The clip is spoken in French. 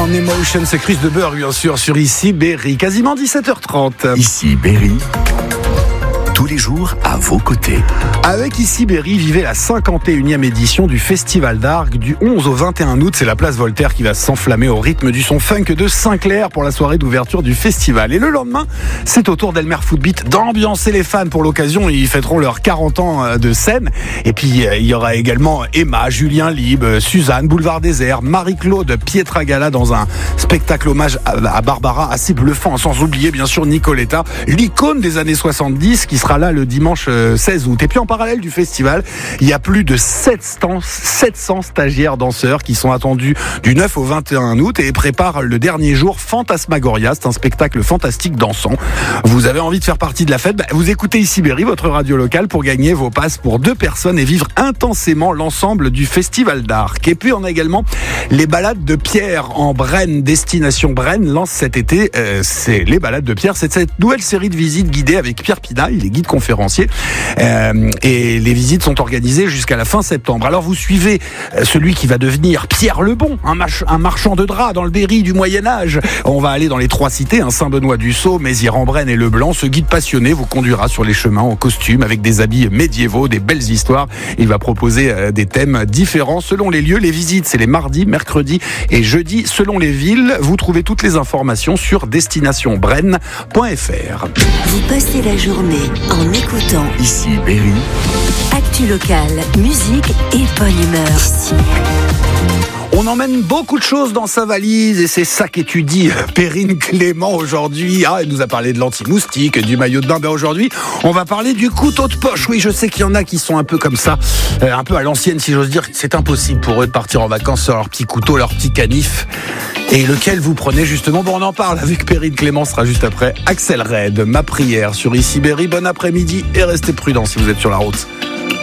On Emotion, c'est Chris de Burgh, bien sûr, sur Ici Berry, quasiment 17h30. Ici Berry, tous les jours à vos côtés. Avec Ici Berry, vivez la 51e édition du Festival d'Arc du 11 au 21 août. C'est la place Voltaire qui va s'enflammer au rythme du son funk de Sinclair pour la soirée d'ouverture du festival. Et le lendemain, c'est au tour d'Elmer Footbeat d'ambiancer les fans pour l'occasion. Ils fêteront leurs 40 ans de scène. Et puis, il y aura également Emma, Julien Lieb, Suzanne, Boulevard Désert, Marie-Claude, Pietra Gala dans un spectacle hommage à Barbara assez bluffant. Sans oublier, bien sûr, Nicoletta, l'icône des années 70 qui sera là le dimanche 16 août. Et puis en parallèle du festival, il y a plus de 700 stagiaires danseurs qui sont attendus du 9 au 21 août et préparent le dernier jour Fantasmagoria. C'est un spectacle fantastique dansant. Vous avez envie de faire partie de la fête? Vous écoutez Ici Berry, votre radio locale, pour gagner vos passes pour 2 personnes et vivre intensément l'ensemble du Festival d'Arc. Et puis on a également les balades de Pierre en Brenne. Destination Brenne lance cet été, c'est les balades de Pierre. C'est cette nouvelle série de visites guidées avec Pierre Pinaille, il est guide conférencier. Et les visites sont organisées jusqu'à la fin septembre. Alors vous suivez celui qui va devenir Pierre le Bon, un marchand de draps dans le Berry du Moyen-Âge. On va aller dans les 3 cités, Saint-Benoît-du-Sault, Mézières-en-Brenne et Leblanc. Ce guide passionné vous conduira sur les chemins en costume avec des habits médiévaux, des belles histoires. Il va proposer des thèmes différents selon les lieux. Les visites, c'est les mardis, mercredis et jeudis selon les villes. Vous trouvez toutes les informations sur destinationbrenne.fr. Vous passez la journée en écoutant Ici Berry, Actu locale, musique et bonne humeur. Ici. On emmène beaucoup de choses dans sa valise et c'est ça qu'étudie Perrine Clément aujourd'hui. Elle nous a parlé de l'anti-moustique, du maillot de bain. Aujourd'hui, on va parler du couteau de poche. Oui, je sais qu'il y en a qui sont un peu comme ça, un peu à l'ancienne si j'ose dire. C'est impossible pour eux de partir en vacances sans leur petit couteau, leur petit canif. Et lequel vous prenez justement? On en parle avec Perrine Clément, sera juste après Axel Red, Ma prière sur Ici Berry. Bon après-midi et restez prudents si vous êtes sur la route.